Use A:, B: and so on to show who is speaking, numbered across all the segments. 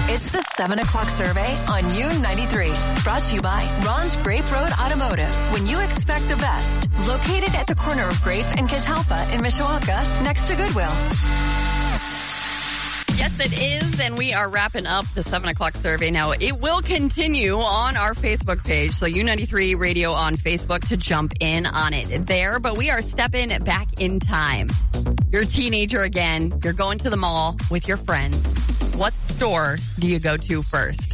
A: It's the 7 o'clock survey on U93. Brought to you by Ron's Grape Road Automotive. When you expect the best. Located at the corner of Grape and Catalpa in Mishawaka, next to Goodwill.
B: Yes, it is, and we are wrapping up the 7 o'clock survey now. It will continue on our Facebook page, so U93 Radio on Facebook to jump in on it there, but we are stepping back in time. You're a teenager again. You're going to the mall with your friends. What store do you go to first?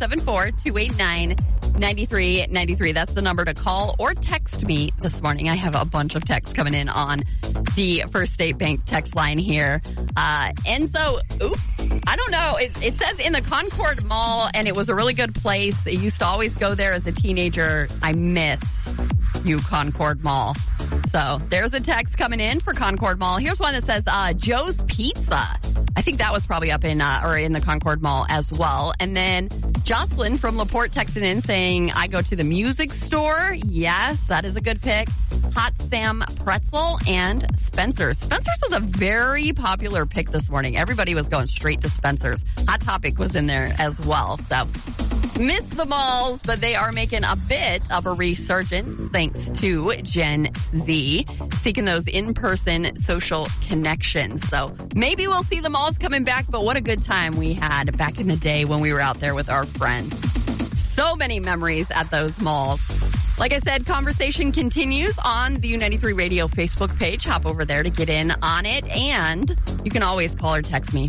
B: 574-289-9393. That's the number to call or text me this morning. I have a bunch of texts coming in on the First State Bank text line here. And so, I don't know. It says in the Concord Mall, and it was a really good place. I used to always go there as a teenager. I miss you, Concord Mall. So there's a text coming in for Concord Mall. Here's one that says, Joe's Pizza. I think that was probably up in the Concord Mall as well. And then Jocelyn from LaPorte texted in saying, I go to the music store. Yes, that is a good pick. Hot Sam Pretzel and Spencer's. Spencer's was a very popular pick this morning. Everybody was going straight to Spencer's. Hot Topic was in there as well. So miss the malls, but they are making a bit of a resurgence thanks to Gen Z, seeking those in-person social connections. So maybe we'll see the malls coming back, but what a good time we had back in the day when we were out there with our friends. So many memories at those malls. Like I said, conversation continues on the U93 Radio Facebook page. Hop over there to get in on it. And you can always call or text me,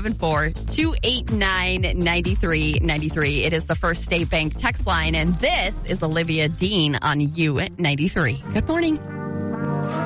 B: 574-289-9393. It is the First State Bank text line. And this is Olivia Dean on U93. Good morning.